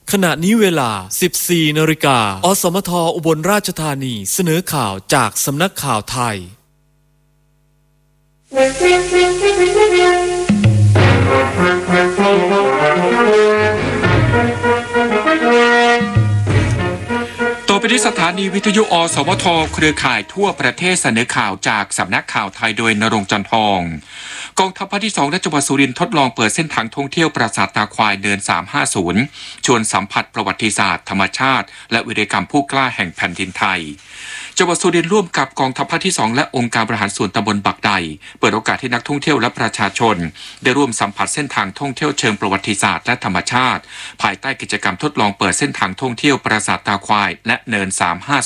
ขณะนี้เวลา 14 นาฬิกา อสมท อุบลราชธานีเสนอข่าวจากสำนักข่าวไทยต่อไปนี้สถานีวิทยุอสมทเครือข่ายทั่วประเทศเสนอข่าวจากสำนักข่าวไทยโดยณรงค์ จันทองกองทัพภาคที่ 2 และจังหวัดสุรินทร์ทดลองเปิดเส้นทางท่องเที่ยวปราสาทตาควายเดิน 350 ชวนสัมผัสประวัติศาสตร์ธรรมชาติและวีรกรรมผู้กล้าแห่งแผ่นดินไทยจังหวัดสุรินทร์ร่วมกับกองทัพภาคที่ 2 และองค์การบริหารส่วนตำบลบักไดเปิดโอกาสให้นักท่องเที่ยวและประชาชนได้ร่วมสัมผัสเส้นทางท่องเที่ยวเชิงประวัติศาสตร์และธรรมชาติภายใต้กิจกรรมทดลองเปิดเส้นทางท่องเที่ยวปราสาทตาควายและเนิน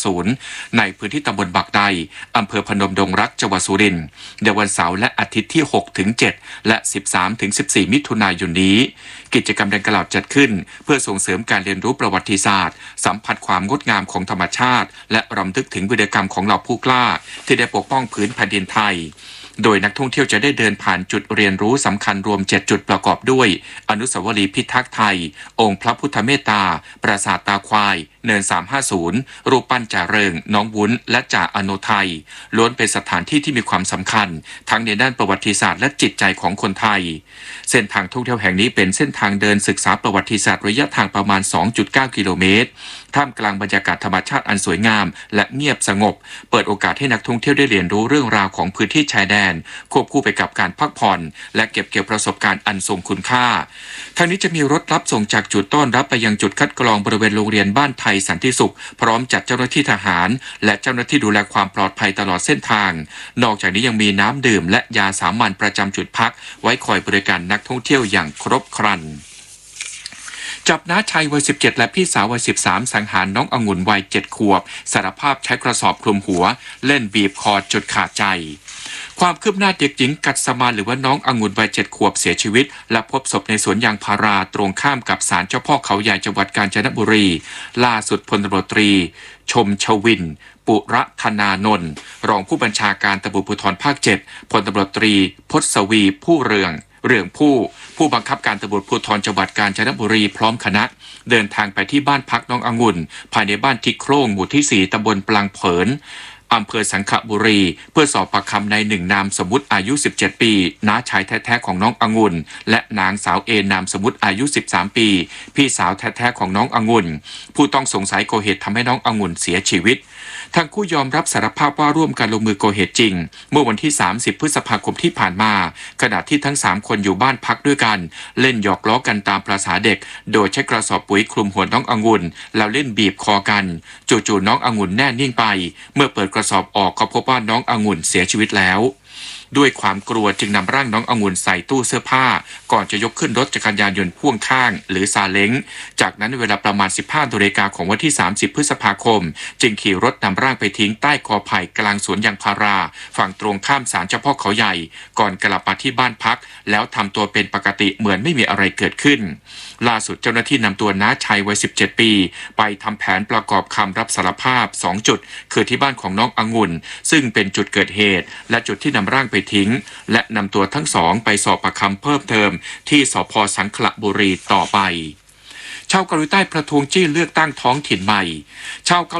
350 ในพื้นที่ตำบลบักไดอำเภอพนมดงรักจังหวัดสุรินทร์ในวันเสาร์และอาทิตย์ที่ 6-7 และ 13-14 มิถุนายนนี้กิจกรรมดังกล่าวจัดขึ้นเพื่อส่งเสริมการเรียนรู้ประวัติศาสตร์สัมผัสความงดงามของธรรมชาติและรำลึกถึงวีรกรรมของเหล่าผู้กล้าที่ได้ปกป้องผืนแผ่นดินไทยโดยนักท่องเที่ยวจะได้เดินผ่านจุดเรียนรู้สำคัญรวม 7 จุดประกอบด้วยอนุสาวรีย์พิทักษ์ไทยองค์พระพุทธเมตตาปราสาทตาควายเนิน 350 รูปปั้นจ่าเริงน้องวุ้นและจ่าอโนไทยล้วนเป็นสถานที่ที่มีความสำคัญทั้งในด้านประวัติศาสตร์และจิตใจของคนไทยเส้นทางท่องเที่ยวแห่งนี้เป็นเส้นทางเดินศึกษาประวัติศาสตร์ระยะทางประมาณ 2.9 กิโลเมตรท่ามกลางบรรยากาศธรรมชาติอันสวยงามและเงียบสงบเปิดโอกาสให้นักท่องเที่ยวได้เรียนรู้เรื่องราวของพื้นที่ชายแดนควบคู่ไปกับการพักผ่อนและเก็บเกี่ยวประสบการณ์อันทรงคุณค่าทางนี้จะมีรถรับส่งจากจุดต้อนรับไปยังจุดคัดกรองบริเวณโรงเรียนบ้านไทยสันติสุขพร้อมจัดเจ้าหน้าที่ทหารและเจ้าหน้าที่ดูแลความปลอดภัยตลอดเส้นทางนอกจากนี้ยังมีน้ำดื่มและยาสามัญประจำจุดพักไว้คอยบริการนักท่องเที่ยวอย่างครบครันจับน้าชายวัย 17 และพี่สาววัย 13 สังหารน้ององุ่นวัย 7 ขวบสารภาพใช้กระสอบคลุมหัวเล่นบีบคอจนขาดใจความคืบหน้าเด็กหญิงกัสมาหรือว่าน้ององุ่นวัย 7 ขวบเสียชีวิตและพบศพในสวนยางพาราตรงข้ามกับศาลเจ้าพ่อเขาใหญ่จังหวัดกาญจนบุรีล่าสุดพลตำรวจตรีชมชวินปุระธนานนท์รองผู้บัญชาการตำรวจภูธรภาค 7พลตำรวจตรีพศวีผู้เรืองผู้บังคับการตำรวจภูธรจังหวัดกาญจนบุรีพร้อมคณะเดินทางไปที่บ้านพักน้ององุ่นภายในบ้านทิโครงหมู่ที่ 4 ตำบลปลังเผินอำเภอสังขบุรีเพื่อสอบปากคำในหนึ่งนามสมมุติอายุ 17 ปีน้าชายแท้ๆของน้ององุ่นและนางสาวเอนามสมมุติอายุ 13 ปีพี่สาวแท้ๆของน้ององุ่นผู้ต้องสงสัยก่อเหตุทำให้น้ององุ่นเสียชีวิตทั้งคู่ยอมรับสารภาพว่าร่วมกันลงมือก่อเหตุจริงเมื่อวันที่ 30 พฤษภาคมที่ผ่านมาขณะที่ทั้ง 3 คนอยู่บ้านพักด้วยกันเล่นหยอกล้อกันตามประสาเด็กโดยใช้กระสอบปุ๋ยคลุมหัวน้ององุ่นแล้วเล่นบีบคอกันจู่ๆน้ององุ่นแน่นิ่งไปเมื่อเปิดกระสอบออกก็พบว่าน้ององุ่นเสียชีวิตแล้วด้วยความกลัวจึงนำร่างน้ององุ่นใส่ตู้เสื้อผ้าก่อนจะยกขึ้นรถจักรยานยนต์พ่วงข้างหรือซาเล้งจากนั้นเวลาประมาณ 15 นาฬิกาของวันที่ 30 พฤษภาคมจึงขี่รถนำร่างไปทิ้งใต้กอไผ่กลางสวนยางพาราฝั่งตรงข้ามศาลเจ้าพ่อเขาใหญ่ก่อนกลับมาที่บ้านพักแล้วทำตัวเป็นปกติเหมือนไม่มีอะไรเกิดขึ้นล่าสุดเจ้าหน้าที่นำตัวน้าชายวัย 17 ปีไปทำแผนประกอบคำรับสารภาพ 2 จุดคือที่บ้านของน้ององุ่นซึ่งเป็นจุดเกิดเหตุและจุดที่นำร่างไปทิ้งและนำตัวทั้งสองไปสอบปากคำเพิ่มเติมที่สภ.สังขละบุรีต่อไปชาวเกาหลีใต้ประท้วงจี้เลือกตั้งท้องถิ่นใหม่ชาว